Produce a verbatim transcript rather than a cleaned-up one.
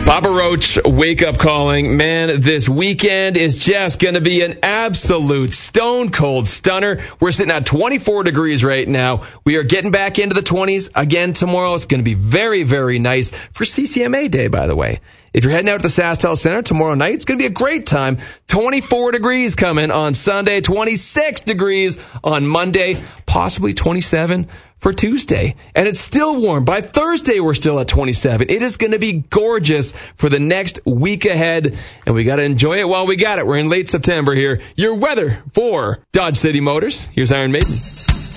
Papa Roach, wake up calling. Man, this weekend is just going to be an absolute stone cold stunner. We're sitting at twenty-four degrees right now. We are getting back into the twenties again tomorrow. It's going to be very, very nice for C C M A Day, by the way. If you're heading out to the SaskTel Center tomorrow night, it's going to be a great time. twenty-four degrees coming on Sunday, twenty-six degrees on Monday, possibly twenty-seven for Tuesday. And it's still warm. By Thursday, we're still at twenty-seven. It is going to be gorgeous for the next week ahead, and we got to enjoy it while we got it. We're in late September here. Your weather for Dodge City Motors. Here's Iron Maiden.